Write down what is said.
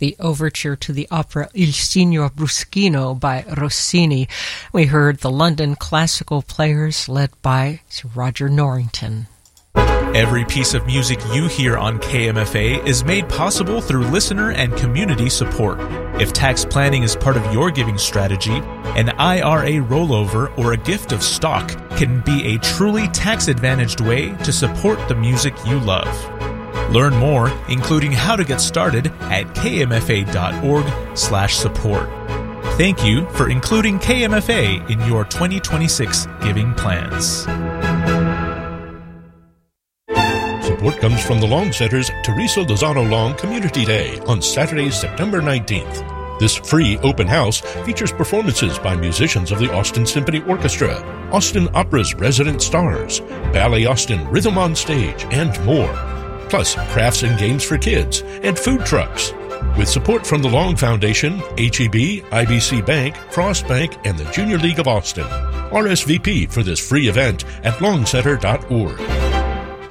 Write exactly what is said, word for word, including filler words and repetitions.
the overture to the opera Il Signor Bruschino by Rossini. We heard the London Classical Players led by Roger Norrington. Every piece of music you hear on K M F A is made possible through listener and community support. If tax planning is part of your giving strategy, an I R A rollover or a gift of stock can be a truly tax-advantaged way to support the music you love. Learn more, including how to get started, at kmfa.org slash support. Thank you for including K M F A in your twenty twenty-six giving plans. Support comes from the Long Center's Teresa Lozano Long Community Day on Saturday, September nineteenth. This free open house features performances by musicians of the Austin Symphony Orchestra, Austin Opera's resident stars, Ballet Austin Rhythm on Stage, and more. Plus crafts and games for kids and food trucks. With support from the Long Foundation, H E B, I B C Bank, Frost Bank, and the Junior League of Austin. R S V P for this free event at long center dot org.